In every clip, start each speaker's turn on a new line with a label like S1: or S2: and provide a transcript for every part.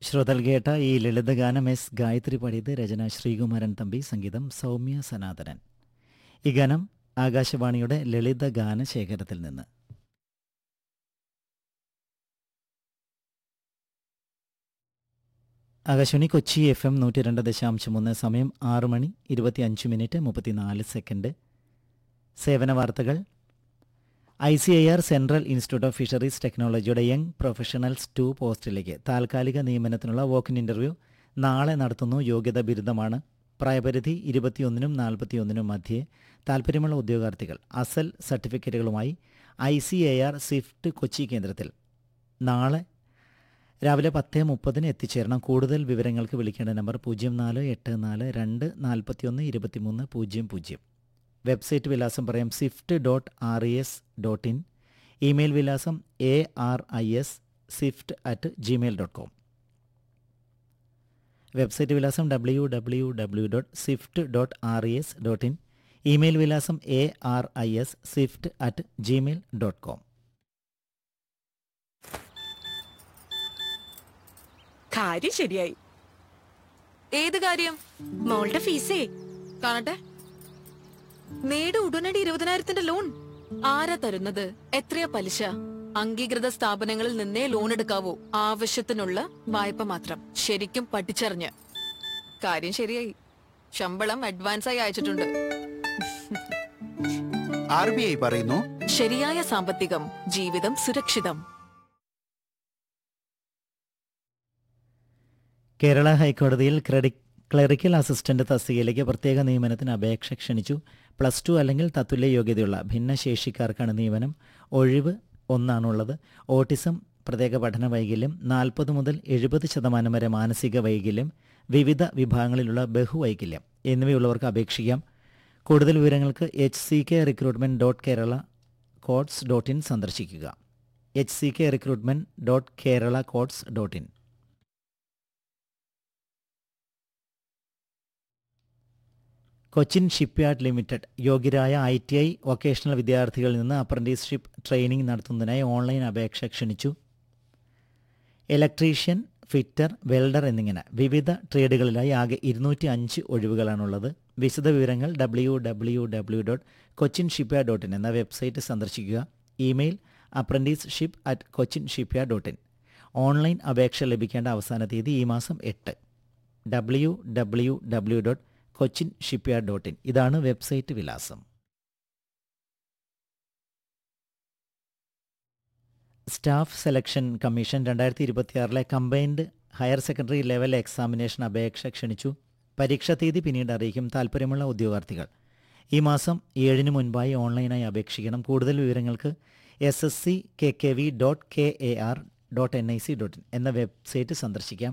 S1: ശ്രോതൽ കേട്ട ഈ ലളിതഗാനം എസ് ഗായത്രി പാടിയത് രചന ശ്രീകുമാരൻ തമ്പി, സംഗീതം സൗമ്യ സനാതനൻ. ഈ ഗാനം ആകാശവാണിയുടെ ലളിതഗാന ശേഖരത്തിൽ നിന്ന്. ആകാശവാണി കൊച്ചി FM 102.3, സമയം 6:25:34. സേവന വാർത്തകൾ. ICAR central institute of fisheries ടെക്നോളജിയുടെ യങ് പ്രൊഫഷണൽസ് 2 പോസ്റ്റിലേക്ക് താൽക്കാലിക നിയമനത്തിനുള്ള വോക്കിൻ ഇൻ്റർവ്യൂ നാളെ നടത്തുന്നു. യോഗ്യത ബിരുദമാണ്. പ്രായപരിധി 21-നും 41-നും മധ്യേ. താൽപ്പര്യമുള്ള ഉദ്യോഗാർത്ഥികൾ അസൽ സർട്ടിഫിക്കറ്റുകളുമായി ICAR സ്വിഫ്റ്റ് കൊച്ചി കേന്ദ്രത്തിൽ നാളെ രാവിലെ 10:30 എത്തിച്ചേരണം. കൂടുതൽ വിവരങ്ങൾക്ക് വിളിക്കേണ്ട നമ്പർ 048424132300. വെബ്സൈറ്റ് വിലാസം പറയാം, swift.res.in. ഇമെയിൽ വിലാസം aris.swift@gmail.com. വെബ്സൈറ്റ് വിലാസം www.swift.res.in. ഇമെയിൽ വിലാസം aris.swift@gmail.com.
S2: കാര്യം ശരിയായി.
S3: ഏത് കാര്യം?
S2: മോളുടെ ഫീസേ
S3: കാണട്ടെ.
S2: നേട് ഉടനടി 20,000 ലോൺ.
S3: ആരാ തരുന്നത്? എത്രയാ പലിശ? അംഗീകൃത സ്ഥാപനങ്ങളിൽ നിന്നേ ലോൺ എടുക്കാവൂ. ആവശ്യത്തിനുള്ള വായ്പ മാത്രം. ശരിക്കും പഠിച്ചറിഞ്ഞ്. കാര്യം ശരിയായി. ശമ്പളം അഡ്വാൻസായി അയച്ചിട്ടുണ്ട്.
S4: RBI പറയുന്നു,
S3: ശരിയായ സാമ്പത്തികം, ജീവിതം സുരക്ഷിതം.
S1: കേരള ഹൈക്കോടതിയിൽ ക്ലറിക്കൽ അസിസ്റ്റന്റ് തസ്തികയിലേക്ക് പ്രത്യേക നിയമനത്തിന് അപേക്ഷ ക്ഷണിച്ചു. +2 അല്ലെങ്കിൽ തത്തുല്യ യോഗ്യതയുള്ള ഭിന്നശേഷിക്കാർക്കാണ് നിയമനം. ഒഴിവ് 1 ഓട്ടിസം, പ്രത്യേക പഠന വൈകല്യം, 40 മുതൽ 70% വരെ മാനസിക വൈകല്യം, വിവിധ വിഭാഗങ്ങളിലുള്ള ബഹുവൈകല്യം എന്നിവയുള്ളവർക്ക് അപേക്ഷിക്കാം. കൂടുതൽ വിവരങ്ങൾക്ക് hckrecruitment.keralacodes.in സന്ദർശിക്കുക. hckrecruitment.keralacodes.in. കൊച്ചിൻ ഷിപ്പ്യാർഡ് ലിമിറ്റഡ് യോഗ്യരായ ITI വൊക്കേഷണൽ വിദ്യാർത്ഥികളിൽ നിന്ന് അപ്രന്റീസ്ഷിപ്പ് ട്രെയിനിംഗ് നടത്തുന്നതിനായി ഓൺലൈൻ അപേക്ഷ ക്ഷണിച്ചു. ഇലക്ട്രീഷ്യൻ, ഫിറ്റർ, വെൽഡർ എന്നിങ്ങനെ വിവിധ ട്രേഡുകളിലായി ആകെ 205 ഒഴിവുകളാണുള്ളത്. വിശദ വിവരങ്ങൾ www.cochinshipyard.in എന്ന വെബ്സൈറ്റ് സന്ദർശിക്കുക. Email apprentice.ship@cochinshipyard.in. ഓൺലൈൻ അപേക്ഷ ലഭിക്കേണ്ട അവസാന തീയതി ഈ മാസം 8. www.cochinshipyard.in. ഇതാണ് വെബ്സൈറ്റ് വിലാസം. Staff selection commission 2026 combined higher secondary level examination അപേക്ഷ ക്ഷണിച്ചു. പരീക്ഷാ തീയതി പിന്നീട് അറിയിക്കും. താൽപ്പര്യമുള്ള ഉദ്യോഗാർത്ഥികൾ ഈ മാസം 7 മുൻപായി ഓൺലൈനായി അപേക്ഷിക്കണം. കൂടുതൽ വിവരങ്ങൾക്ക് ssc.kkar.nic.in എന്ന വെബ്സൈറ്റ് സന്ദർശിക്കാം.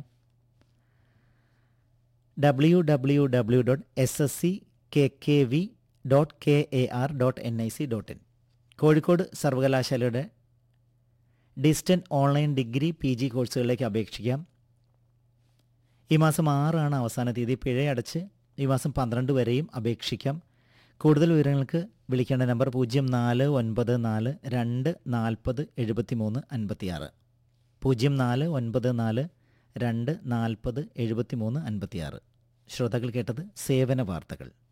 S1: www.ssc.kkv.kar.nic.in. കോഴിക്കോട് സർവകലാശാലയുടെ ഡിസ്റ്റന്റ് ഓൺലൈൻ ഡിഗ്രി PG കോഴ്സുകളിലേക്ക് അപേക്ഷിക്കാം. ഈ മാസം 6 അവസാന തീയതി. പിഴയടച്ച് ഈ മാസം 12 വരെയും അപേക്ഷിക്കാം. കൂടുതൽ വിവരങ്ങൾക്ക് വിളിക്കേണ്ട നമ്പർ 0494-240-7356. 0494-240-7356. ശ്രോതാക്കൾ കേട്ടത് സേവന വാർത്തകൾ.